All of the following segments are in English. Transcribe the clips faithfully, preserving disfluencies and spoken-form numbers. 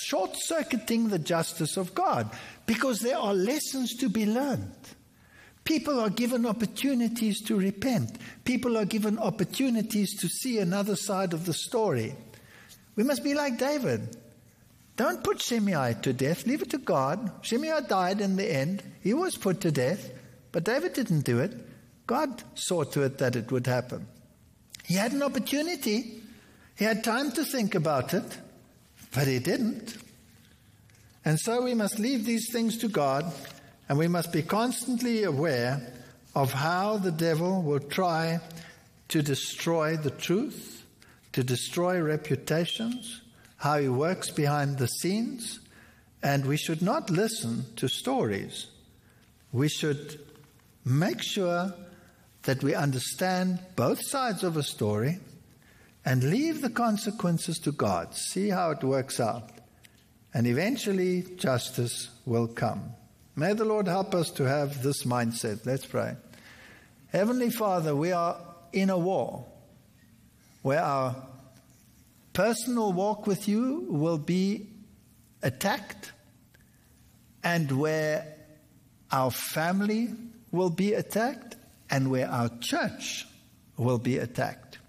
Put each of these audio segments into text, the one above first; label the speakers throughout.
Speaker 1: short-circuiting the justice of God, because there are lessons to be learned. People are given opportunities to repent. People are given opportunities to see another side of the story. We must be like David. Don't put Shimei to death. Leave it to God. Shimei died in the end. He was put to death, but David didn't do it. God saw to it that it would happen. He had an opportunity. He had time to think about it, but he didn't. And so we must leave these things to God, and we must be constantly aware of how the devil will try to destroy the truth, to destroy reputations, how he works behind the scenes. And we should not listen to stories. We should make sure that we understand both sides of a story and leave the consequences to God. See how it works out. And eventually justice will come. May the Lord help us to have this mindset. Let's pray. Heavenly Father, we are in a war where our personal walk with you will be attacked, and where our family will be attacked, and where our church will be attacked.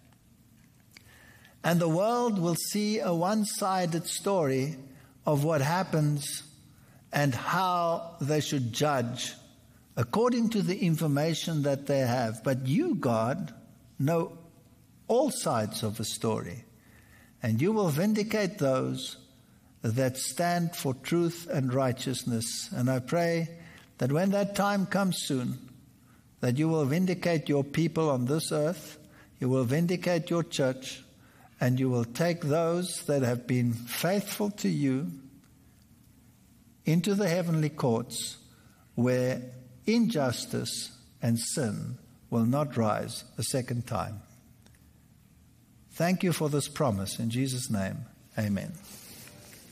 Speaker 1: And the world will see a one-sided story of what happens and how they should judge according to the information that they have. But you, God, know all sides of a story, and you will vindicate those that stand for truth and righteousness. And I pray that when that time comes soon, that you will vindicate your people on this earth, you will vindicate your church, and you will take those that have been faithful to you into the heavenly courts, where injustice and sin will not rise a second time. Thank you for this promise. In Jesus' name, amen.